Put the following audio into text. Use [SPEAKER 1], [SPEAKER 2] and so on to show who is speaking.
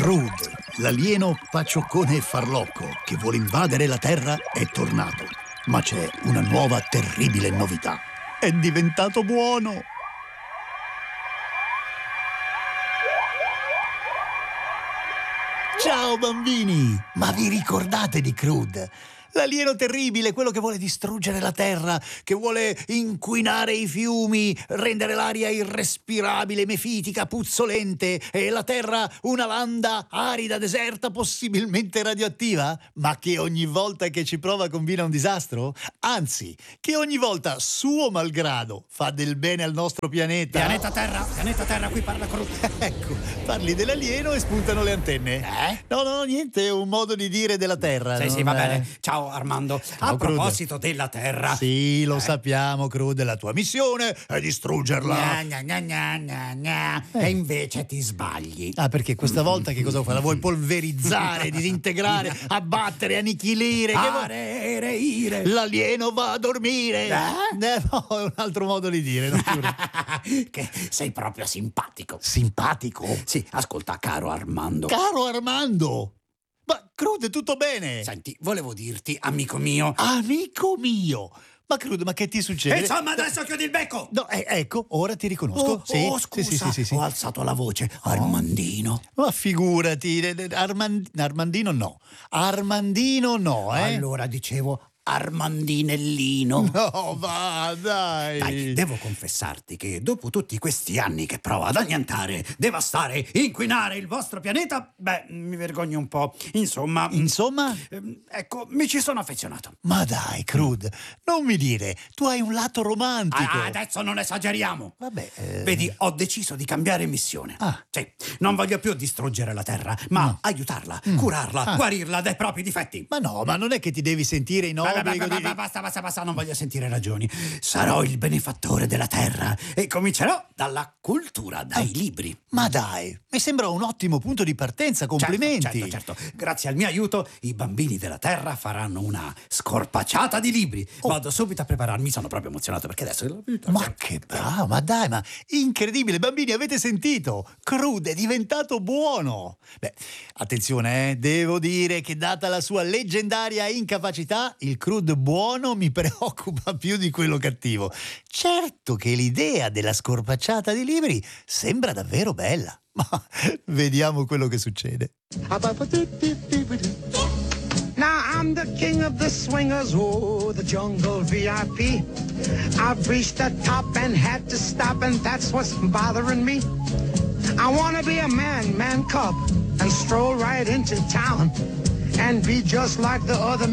[SPEAKER 1] Crude, l'alieno pacioccone e farlocco che vuole invadere la Terra, è tornato. Ma c'è una nuova terribile novità. È diventato buono! Ciao bambini! Ma vi ricordate di Crude? L'alieno terribile, quello che vuole distruggere la Terra, che vuole inquinare i fiumi, rendere l'aria irrespirabile, mefitica, puzzolente e la Terra una landa arida, deserta, possibilmente radioattiva? Ma che ogni volta che ci prova combina un disastro? Anzi, che ogni volta, suo malgrado, fa del bene al nostro pianeta.
[SPEAKER 2] Pianeta Terra, qui parla Crude.
[SPEAKER 1] Ecco, parli dell'alieno e spuntano le antenne. No, niente, è un modo di dire della Terra.
[SPEAKER 2] Sì, va bene. Ciao Armando. A proposito della Terra.
[SPEAKER 1] Sì, lo sappiamo, Crude, la tua missione è distruggerla.
[SPEAKER 2] E invece ti sbagli.
[SPEAKER 1] Ah, perché questa volta che cosa fai? La vuoi polverizzare, disintegrare, abbattere, annichilire?
[SPEAKER 2] Areire.
[SPEAKER 1] L'alieno va a dormire. No, è un altro modo di dire, non giuro.
[SPEAKER 2] Che sei proprio simpatico.
[SPEAKER 1] Simpatico?
[SPEAKER 2] Sì, ascolta, caro Armando.
[SPEAKER 1] Caro Armando! Ma Crude, tutto bene?
[SPEAKER 2] Senti, volevo dirti, amico mio.
[SPEAKER 1] Amico mio! Ma Crude, ma che ti succede?
[SPEAKER 2] Insomma, adesso chiudi il becco!
[SPEAKER 1] No, ecco, ora ti riconosco.
[SPEAKER 2] Scusa,
[SPEAKER 1] Sì.
[SPEAKER 2] Ho alzato la voce. Armandino.
[SPEAKER 1] Ma figurati, Armandino no. Armandino no,
[SPEAKER 2] Allora dicevo Armandinellino.
[SPEAKER 1] No, va, dai.
[SPEAKER 2] Dai, devo confessarti che dopo tutti questi anni che provo ad annientare, devastare, inquinare il vostro pianeta, mi vergogno un po'. Insomma? Ecco, mi ci sono affezionato.
[SPEAKER 1] Ma dai, Crude, non mi dire, tu hai un lato romantico.
[SPEAKER 2] Adesso non esageriamo.
[SPEAKER 1] Vabbè.
[SPEAKER 2] Vedi, ho deciso di cambiare missione.
[SPEAKER 1] Sì,
[SPEAKER 2] non voglio più distruggere la Terra, ma aiutarla, curarla, guarirla dai propri difetti.
[SPEAKER 1] Ma no, ma non è che ti devi sentire in obbligo di...
[SPEAKER 2] Basta, non voglio sentire ragioni. Sarò il benefattore della Terra e comincerò dalla cultura, dai libri.
[SPEAKER 1] Ma dai, mi sembra un ottimo punto di partenza, complimenti.
[SPEAKER 2] Certo. Grazie al mio aiuto, i bambini della Terra faranno una scorpacciata di libri. Vado subito a prepararmi, sono proprio emozionato perché adesso è la vita.
[SPEAKER 1] Ma che bravo, ma dai, ma incredibile, bambini, avete sentito? Crude è diventato buono. Attenzione, devo dire che data la sua leggendaria incapacità, il Crude buono mi preoccupa più di quello cattivo. Certo che l'idea della scorpacciata di libri sembra davvero bella, ma vediamo quello che succede.
[SPEAKER 3] Now I'm the king of the swingers, the jungle VIP. I've reached the top and had to stop, and that's what's bothering me. I wanna be a man cub, and stroll right into town, and be just like the other